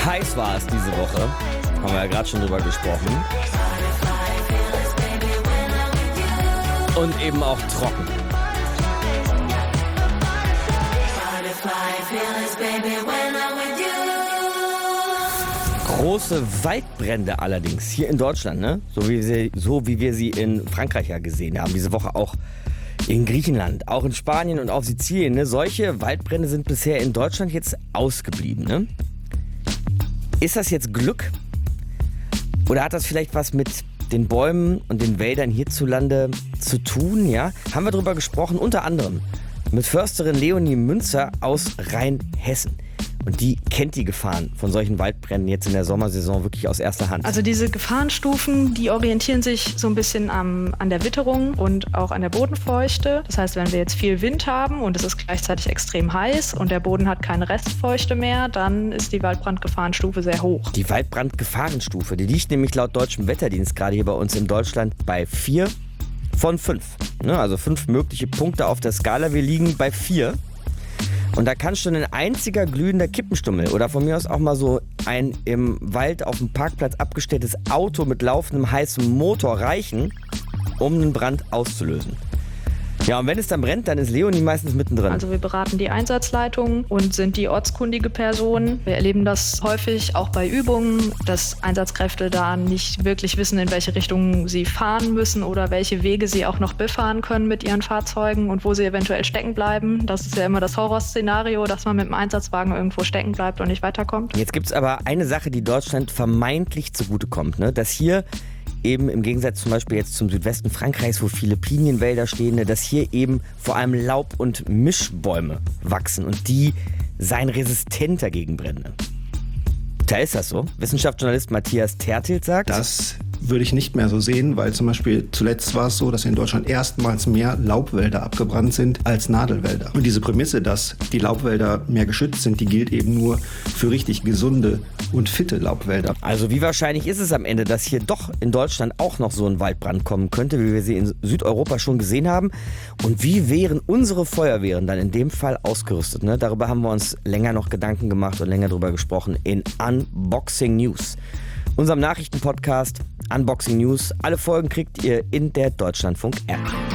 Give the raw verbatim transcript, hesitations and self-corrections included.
Heiß war es diese Woche. Haben wir ja gerade schon drüber gesprochen. Und eben auch trocken. Große Waldbrände allerdings hier in Deutschland, ne? So wie, sie, so wie wir sie in Frankreich ja gesehen haben. Diese Woche auch in Griechenland, auch in Spanien und auf Sizilien. Ne? Solche Waldbrände sind bisher in Deutschland jetzt ausgeblieben. Ne? Ist das jetzt Glück? Oder hat das vielleicht was mit den Bäumen und den Wäldern hierzulande zu tun? Ja? Haben wir darüber gesprochen, unter anderem mit Försterin Leonie Münzer aus Rheinhessen. Und die kennt die Gefahren von solchen Waldbränden jetzt in der Sommersaison wirklich aus erster Hand. Also diese Gefahrenstufen, die orientieren sich so ein bisschen am, an der Witterung und auch an der Bodenfeuchte. Das heißt, wenn wir jetzt viel Wind haben und es ist gleichzeitig extrem heiß und der Boden hat keine Restfeuchte mehr, dann ist die Waldbrandgefahrenstufe sehr hoch. Die Waldbrandgefahrenstufe, die liegt nämlich laut deutschem Wetterdienst gerade hier bei uns in Deutschland bei vier von fünf. Ne? Also fünf mögliche Punkte auf der Skala. Wir liegen bei vier. Und da kann schon ein einziger glühender Kippenstummel oder von mir aus auch mal so ein im Wald auf dem Parkplatz abgestelltes Auto mit laufendem heißem Motor reichen, um einen Brand auszulösen. Ja, und wenn es dann brennt, dann ist Leonie meistens mittendrin. Also wir beraten die Einsatzleitung und sind die ortskundige Person. Wir erleben das häufig auch bei Übungen, dass Einsatzkräfte da nicht wirklich wissen, in welche Richtung sie fahren müssen oder welche Wege sie auch noch befahren können mit ihren Fahrzeugen und wo sie eventuell stecken bleiben. Das ist ja immer das Horrorszenario, dass man mit dem Einsatzwagen irgendwo stecken bleibt und nicht weiterkommt. Jetzt gibt es aber eine Sache, die Deutschland vermeintlich zugutekommt, ne? Dass hier eben im Gegensatz zum Beispiel jetzt zum Südwesten Frankreichs, wo viele Pinienwälder stehen, dass hier eben vor allem Laub- und Mischbäume wachsen und die seien resistenter gegen Brände. Da ist das so. Wissenschaftsjournalist Matthias Tertelt sagt, das würde ich nicht mehr so sehen, weil zum Beispiel zuletzt war es so, dass in Deutschland erstmals mehr Laubwälder abgebrannt sind als Nadelwälder. Und diese Prämisse, dass die Laubwälder mehr geschützt sind, die gilt eben nur für richtig gesunde und fitte Laubwälder. Also wie wahrscheinlich ist es am Ende, dass hier doch in Deutschland auch noch so ein Waldbrand kommen könnte, wie wir sie in Südeuropa schon gesehen haben? Und wie wären unsere Feuerwehren dann in dem Fall ausgerüstet? Ne? Darüber haben wir uns länger noch Gedanken gemacht und länger darüber gesprochen in Unboxing News, unserem Nachrichtenpodcast Unboxing News. Alle Folgen kriegt ihr in der Deutschlandfunk-App.